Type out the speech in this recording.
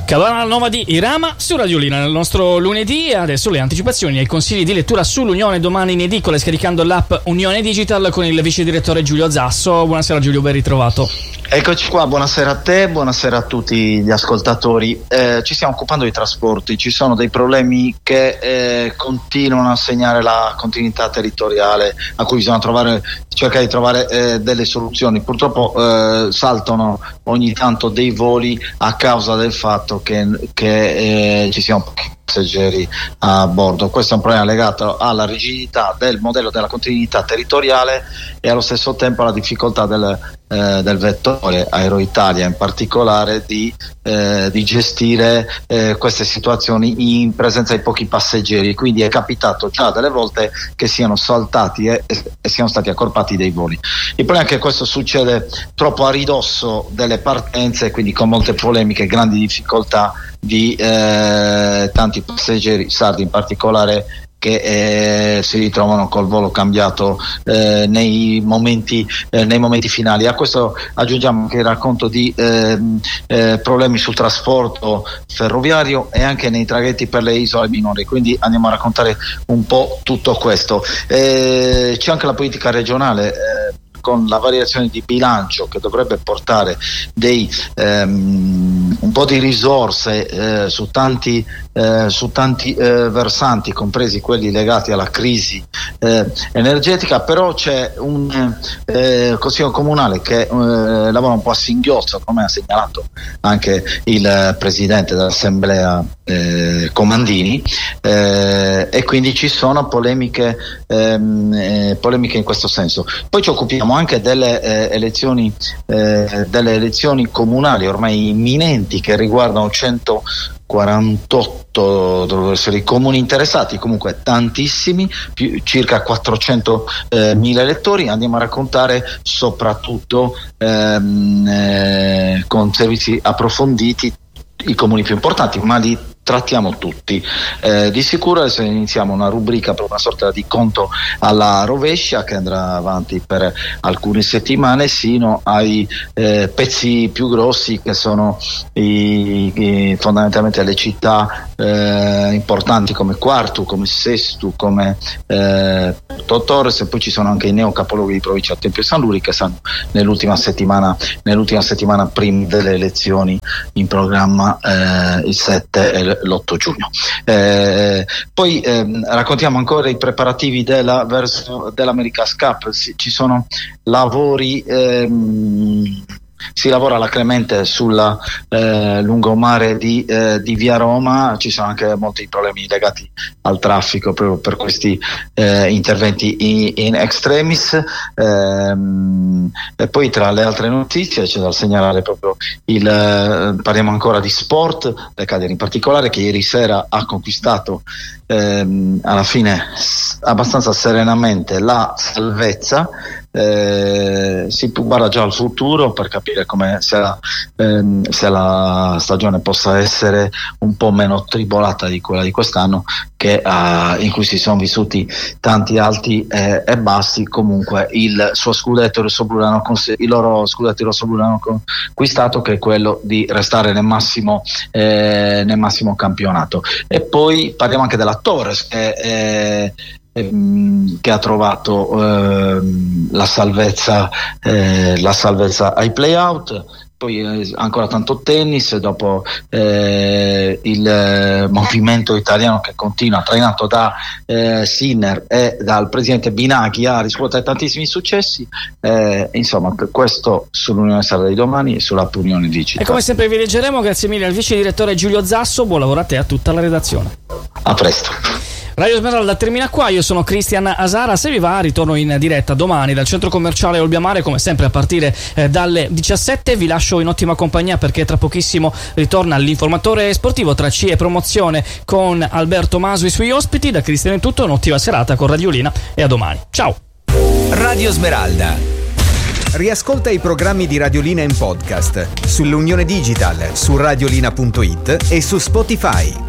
Cabana Nova di Irama su Radiolina nel nostro lunedì. Adesso le anticipazioni e i consigli di lettura sull'Unione, domani in edicola scaricando l'app Unione Digital con il vice direttore Giulio Zasso. Buonasera Giulio, ben ritrovato. Eccoci qua, buonasera a te, buonasera a tutti gli ascoltatori. Ci stiamo occupando di trasporti, ci sono dei problemi che continuano a segnare la continuità territoriale a cui bisogna cercare di trovare delle soluzioni. Purtroppo saltano ogni tanto dei voli a causa del fatto che ci siano pochi passeggeri a bordo. Questo è un problema legato alla rigidità del modello della continuità territoriale e allo stesso tempo alla difficoltà del vettore Aero Italia in particolare di gestire queste situazioni in presenza di pochi passeggeri. Quindi è capitato già delle volte che siano saltati e siano stati accorpati dei voli. Il problema è che questo succede troppo a ridosso delle partenze, quindi con molte polemiche e grandi difficoltà di tanti passeggeri sardi in particolare che si ritrovano col volo cambiato nei momenti finali. A questo aggiungiamo anche il racconto di problemi sul trasporto ferroviario e anche nei traghetti per le isole minori, quindi andiamo a raccontare un po' tutto questo. C'è anche la politica regionale con la variazione di bilancio che dovrebbe portare un po' di risorse su tanti versanti, compresi quelli legati alla crisi energetica, però c'è un consiglio comunale che lavora un po' a singhiozzo, come ha segnalato anche il presidente dell'assemblea Comandini, e quindi ci sono polemiche in questo senso. Poi ci occupiamo anche delle elezioni comunali ormai imminenti che riguardano 148 dovrebbero essere i comuni interessati, comunque tantissimi, circa 400.000 elettori. Andiamo a raccontare soprattutto con servizi approfonditi i comuni più importanti, ma li trattiamo tutti. Di sicuro adesso iniziamo una rubrica per una sorta di conto alla rovescia che andrà avanti per alcune settimane sino ai pezzi più grossi che sono fondamentalmente le città importanti come Quartu, come Sestu, come Torres, e poi ci sono anche i neocapoluoghi di provincia Tempio e San Luri che stanno nell'ultima settimana prima delle elezioni in programma il 7 e l'8 giugno. Poi raccontiamo ancora i preparativi dell'America's Cup. Ci sono lavori, si lavora alacremente sulla lungomare di via Roma. Ci sono anche molti problemi legati al traffico proprio per questi interventi in extremis, e poi tra le altre notizie c'è da segnalare proprio parliamo ancora di sport, le Cagliari in particolare, che ieri sera ha conquistato alla fine abbastanza serenamente la salvezza. Si guarda già al futuro per capire come se la stagione possa essere un po' meno tribolata di quella di quest'anno, in cui si sono vissuti tanti alti e bassi. Comunque il loro scudetto rossoblu l'hanno conquistato, che è quello di restare nel massimo campionato. E poi parliamo anche della Torres che ha trovato la salvezza ai play-out. Poi ancora tanto tennis, dopo il movimento italiano che continua, trainato da Sinner e dal presidente Binaghi, a riscuotere tantissimi successi. Insomma, questo sull'Unione Sarda di domani e sulla Unione Digital. E come sempre vi leggeremo. Grazie mille al vice direttore Giulio Zasso, buon lavoro a te e a tutta la redazione. A presto. Radio Smeralda termina qua, io sono Cristian Asara. Se vi va, ritorno in diretta domani dal centro commerciale Olbiamare, come sempre a partire dalle 17. Vi lascio in ottima compagnia perché tra pochissimo ritorna l'informatore sportivo tra CE e promozione con Alberto Masu e i suoi ospiti. Da Cristian è tutto, un'ottima serata con Radiolina e a domani. Ciao. Radio Smeralda. Riascolta i programmi di Radiolina in podcast sull'Unione Digital, su radiolina.it e su Spotify.